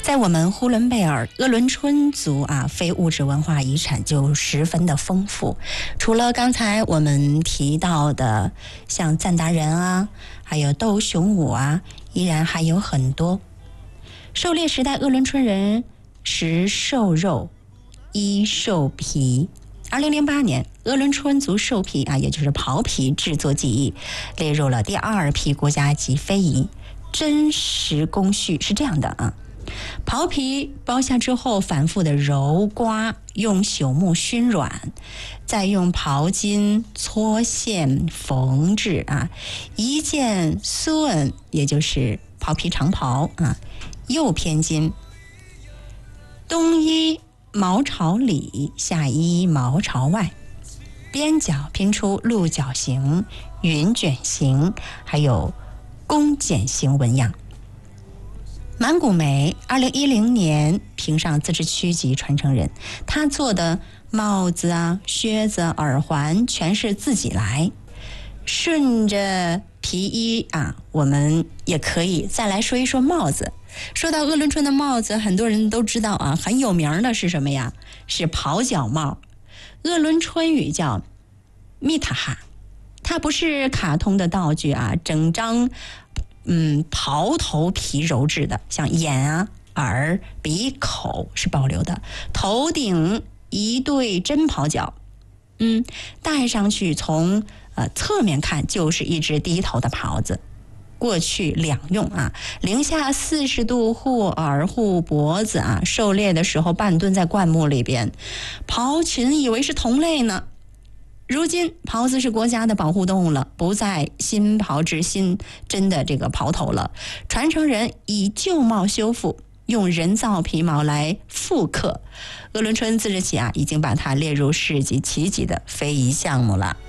在我们呼伦贝尔，鄂伦春族非物质文化遗产就十分的丰富。除了刚才我们提到的像赞达人还有斗熊舞依然还有很多。狩猎时代，鄂伦春人食兽肉，衣兽皮。2008年，鄂伦春族兽皮也就是袍皮制作技艺列入了第2批国家级非遗。真实工序是这样的袍皮剥下之后反复的揉刮，用朽木熏软，再用袍筋搓线缝制一件缎，也就是袍皮长袍右偏襟，东依毛朝里，下依毛朝外，边角拼出鹿角形、云卷形，还有弓剪形纹样。满谷梅2010年评上自治区级传承人，他做的帽子靴子、耳环全是自己来。顺着皮衣我们也可以再来说一说帽子。说到鄂伦春的帽子，很多人都知道很有名的是什么呀？是袍角帽。鄂伦春语叫密塔哈，它不是卡通的道具整张袍头皮鞣制的，像眼耳鼻口是保留的，头顶一对真袍角，戴上去从侧面看就是一只低头的袍子。过去两用零下40度护耳护脖子狩猎的时候半蹲在灌木里边，袍群以为是同类呢。如今袍子是国家的保护动物了，不再新袍制新真的这个袍头了，传承人以旧帽修复，用人造皮毛来复刻。鄂伦春自治区已经把它列入世纪奇迹的非遗项目了。